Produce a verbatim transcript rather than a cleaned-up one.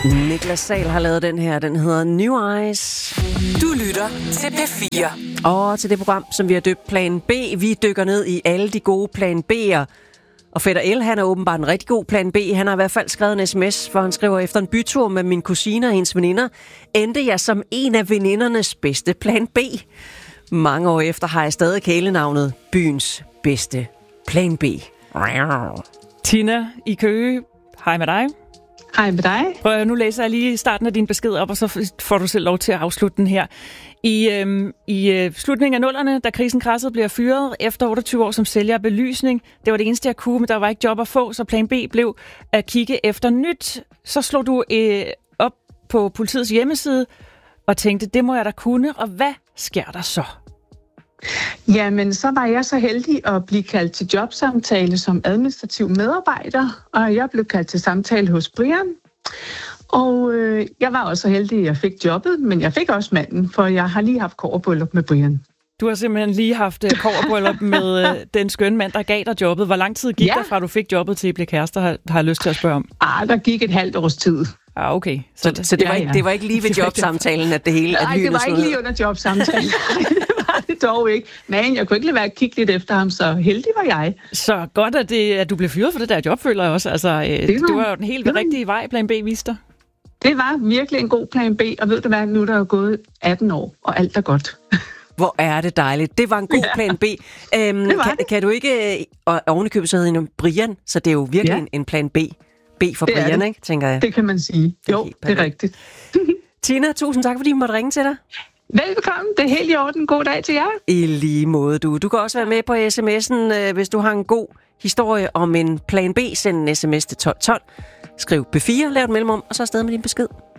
Niklas Sahl har lavet den her. Den hedder New Eyes. Du lytter til P fire. Og til det program, som vi har døbt Plan B. Vi dykker ned i alle de gode Plan B'er. Og Fætter El, han er åbenbart en rigtig god Plan B. Han har i hvert fald skrevet en sms, hvor han skriver, efter en bytur med min kusine og hendes veninder, endte jeg som en af venindernes bedste Plan B. Mange år efter har jeg stadig kælenavnet byens bedste Plan B. Tina i Køge, hej med dig. Hej med dig. Prøv, nu læser jeg lige starten af din besked op, og så får du selv lov til at afslutte den her. I, øhm, i øh, slutningen af nullerne, da krisen krassede, blev jeg fyret efter otteogtyve år som sælger af belysning. Det var det eneste, jeg kunne, men der var ikke job at få, så plan B blev at kigge efter nyt. Så slog du øh, op på politiets hjemmeside og tænkte, det må jeg da kunne, og hvad sker der så? Jamen, så var jeg så heldig at blive kaldt til jobsamtale som administrativ medarbejder, og jeg blev kaldt til samtale hos Brian. Og øh, jeg var også så heldig, at jeg fik jobbet, men jeg fik også manden, for jeg har lige haft kobberbryllup med Brian. Du har simpelthen lige haft uh, kobberbryllup med uh, den skønne mand, der gav dig jobbet. Hvor lang tid gik ja. der fra, du fik jobbet til at blive kærester, har, har jeg lyst til at spørge om? Ah, der gik et halvt års tid. Ah, okay. Så, så, så det, var ja, ikke, ja. det var ikke lige ved jobsamtalen, at det hele... Nej, det var ikke lige under jobsamtalen. Det var det dog ikke. Men jeg kunne ikke lade være at kigge lidt efter ham, så heldig var jeg. Så godt, at, det, at du blev fyret for det der job, føler jeg også. Altså, det var, du var jo den helt det var, rigtige vej, plan B viste dig. Det var virkelig en god plan B, og ved du hvad, nu er der jo gået atten år, og alt er godt. Hvor er det dejligt. Det var en god plan B. Øhm, kan, kan du ikke... Og ovenikøbet så hedder en Brian, så det er jo virkelig ja. en, en plan B. B for det Brian, ikke, tænker jeg. Det kan man sige. Det jo, det er rigtigt. Tina, tusind tak, fordi vi måtte ringe til dig. Velbekomme. Det er helt i orden. God dag til jer. I lige måde, du. Du kan også være med på sms'en, øh, hvis du har en god historie om en plan B. Send en sms til tolv tolv. Skriv B fire, lav et mellemrum, og så afsted med din besked.